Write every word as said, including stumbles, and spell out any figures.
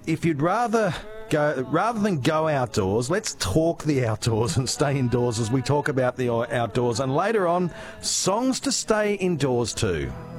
if you'd rather go rather than go outdoors, let's talk the outdoors and stay indoors as we talk about the outdoors. And later on, songs to stay indoors too.